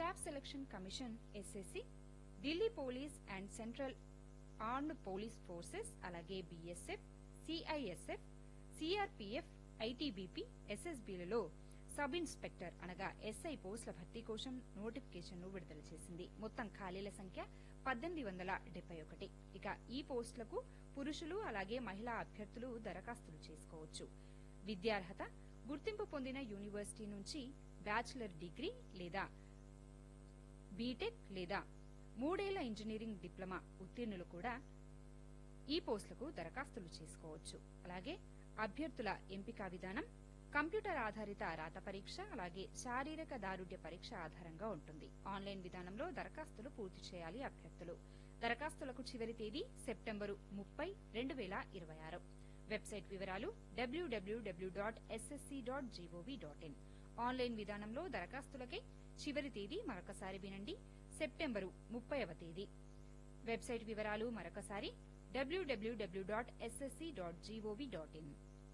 Staff selection commission SSC, Delhi police and central armed police forces, అలాగే BSF, CISF, CRPF, ITBP, ఎస్ఎస్బీలలో sub inspector అనగా SI పోస్టుల భర్తీ కోసం నోటిఫికేషన్ను విడుదల చేసింది. మొత్తం ఖాళీల సంఖ్య 1871. ఇక ఈ పోస్టులకు పురుషులు అలాగే మహిళా అభ్యర్థులు దరఖాస్తులు చేసుకోవచ్చు. విద్యార్హత గుర్తింపు పొందిన యూనివర్సిటీ నుంచి బ్యాచిలర్ డిగ్రీ లేదా బీటెక్ లేదా 3 ఏళ్ల ఇంజనీరింగ్ డిప్లొమా ఉత్తీర్ణులు కూడా ఈ పోస్టులకు దరఖాస్తులు చేసుకోవచ్చు. అలాగే అభ్యర్థుల ఎంపిక విధానం కంప్యూటర్ ఆధారిత రాత పరీక్ష అలాగే శారీరక దారుఢ్య పరీక్ష ఆధారంగా ఉంటుంది. ఆన్లైన్ విధానంలో దరఖాస్తులు పూర్తి చేయాలి అభ్యర్థులు. దరఖాస్తులకు చివరి తేదీ సెప్టెంబరు 30, 2026. వెబ్సైట్ వివరాలు www.ssc.gov.in. ఆన్లైన్ విధానంలో దరఖాస్తులకే చివరి తేదీ మరొకసారి వినండి, సెప్టెంబరు 30వ తేదీ. వెబ్సైట్ వివరాలు మరొకసారి www.ssc.gov.in.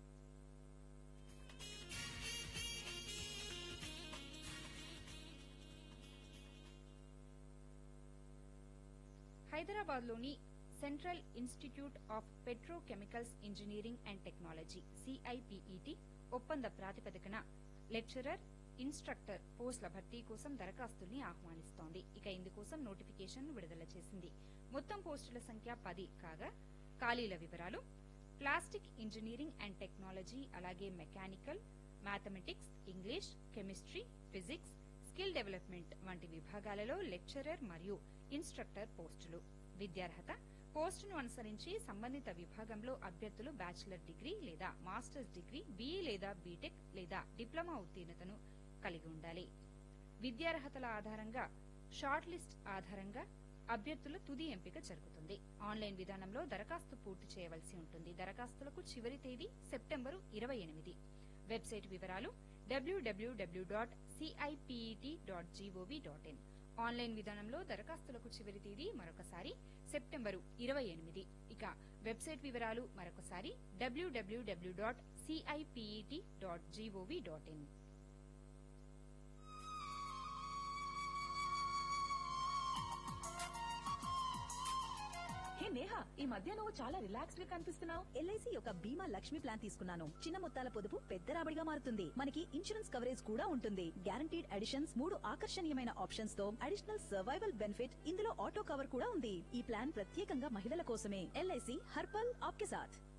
హైదరాబాద్లోని central institute of petrochemicals engineering and technology సిఐపిఇటి ఒప్పంద ప్రాతిపదికన లెక్చరర్, ఇన్స్ట్రక్టర్ పోస్టుల భర్తీ కోసం దరఖాస్తుల్ని ఆహ్వానిస్తోంది. ఇక ఇందుకోసం నోటిఫికేషన్ విడుదల చేసింది. మొత్తం పోస్టుల సంఖ్య 10 కాగా ఖాళీల వివరాలు ప్లాస్టిక్ ఇంజనీరింగ్ అండ్ టెక్నాలజీ అలాగే mechanical, mathematics, English, chemistry, physics, skill development వంటి విభాగాలలో లెక్చరర్ మరియు ఇన్స్ట్రక్టర్ పోస్టులు. విద్యార్హత పోస్టును అనుసరించి సంబంధిత విభాగంలో అభ్యర్థులు బ్యాచిలర్ డిగ్రీ లేదా మాస్టర్స్ డిగ్రీ, బీఈ లేదా బీటెక్ లేదా డిప్లొమా ఉత్తీర్ణతను కలిగి ఉండాలి. విద్యార్హతల ఆధారంగా షార్ట్ లిస్ట్ ఆధారంగా అభ్యర్థుల తుది ఎంపిక జరుగుతుంది. ఆన్లైన్ విధానంలో దరఖాస్తు పూర్తి చేయవలసి ఉంటుంది. దరఖాస్తులకు చివరి తేదీ సెప్టెంబరు 28. వెబ్సైట్ వివరాలు www.cipet.gov.in. ఆన్లైన్ విధానంలో దరఖాస్తులకు చివరి తేదీ మరొకసారి సెప్టెంబరు 28. ఇక వెబ్సైట్ వివరాలు మరొకసారి www.cipet.gov.in. హే నేహా, ఈ మధ్య నువ్వు చాలా రిలాక్స్డ్ గా కనిపిస్తున్నావు. ఎల్ఐసి యొక్క బీమా లక్ష్మి ప్లాన్ తీసుకున్నాను. చిన్న మొత్తాల పొదుపు పెద్ద రాబడిగా మారుతుంది. మనకి ఇన్సూరెన్స్ కవరేజ్ కూడా ఉంటుంది. గ్యారంటీడ్ అడిషన్స్, 3 ఆకర్షణీయమైన ఆప్షన్స్ తో అడిషనల్ సర్వైవల్ బెనిఫిట్, ఇందులో ఆటో కవర్ కూడా ఉంది. ఈ ప్లాన్ ప్రత్యేకంగా మహిళల కోసమే. ఎల్ఐసి హర్పల్ ఆప్కే సాథ్.